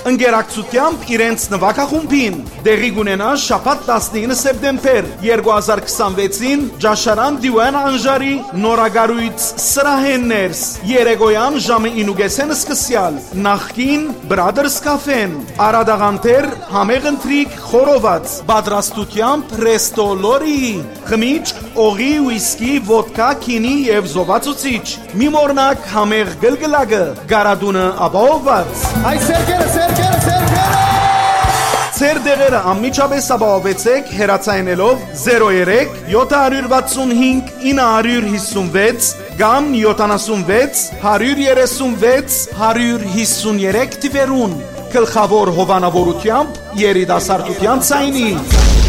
ընկերակցությամբ իրենց նվագախումբին։ Դեղի կունենա շաբաթ 19 սեպտեմբեր 2026-ին Ջաշարան Դիվան Անժարի նորագարույց սրահեններս երեկոյան ժամը 9:30-ին սկսյալ նախկին Brothers Cafe-ն Արադաղանտեր համեղընտրիկ խորոված պատրաստությամբ Resto Lori խմիչք օղի ուիսկի ոդկա քինի եւ զովացուցիչ մի մորնակ համեղ գլգլակը գարադունը ապահովված Այ սերկերը Ձեր դեղերը անմիջապես ապահովեցեք հեռացայինելով 03 765 956 կամ 76 136 153 թվերուն գլխավոր հովանավորությամբ երիտասարդության ցայնի